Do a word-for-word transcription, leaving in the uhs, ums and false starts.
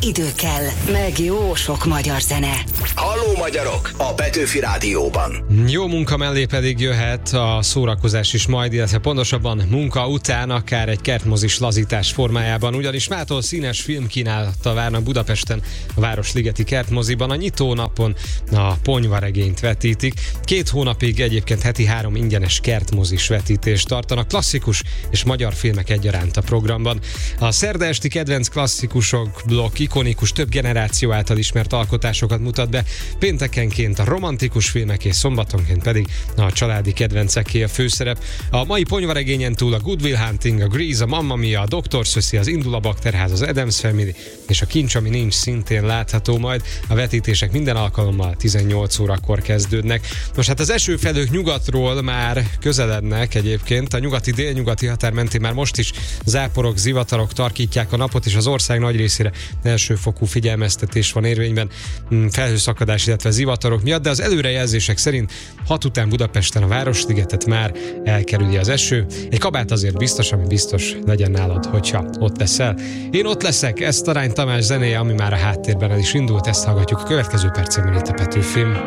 idő kell, meg jó sok magyar zene. Halló magyarok, a Petőfi Rádióban. Jó munka mellé pedig jöhet a szórakozás is majd, illetve pontosabban munka után akár egy kertmozis lazítás formájában, ugyanis mától színes filmkínálattal várnak Budapesten a Városligeti Kertmoziban. A nyitónapon a Ponyvaregényt vetítik. Két hónapig egyébként heti három ingyenes kertmozis vetítést tartanak, klasszikus és magyar filmek egyaránt a programban. A szerda esti kedvenc klasszikusok blokk ikonikus, több generáció által ismert alkotásokat mutat be, péntekenként a romantikus filmek és szombatonként pedig a családi kedvenceké a főszerep. A mai Ponyvaregényen túl a Good Will Hunting, a Grease, a Mamma Mia, a doktor Szöszi, az Indul a Bakterház, az Addams Family és a Kincs, ami nincs szintén látható majd. A vetítések minden alkalommal tizennyolc órakor kezdődnek. Most hát az esőfelők nyugatról már közelednek egyébként, a nyugati délnyugati határ mentén már most is záporok, zivatarok tarkítják a napot, és az ország nagy részére elsőfokú figyelmeztetés van érvényben felhőszakadás, illetve zivatarok miatt, de az előrejelzések szerint hat után Budapesten a Városligetet már elkerüli az eső. Egy kabát azért biztos, ami biztos, legyen nálad, hogyha ott leszel. Én ott leszek, ez Tarány Tamás zenéje, ami már a háttérben el is indult, ezt hallgatjuk a következő percemben itt a Petőfim.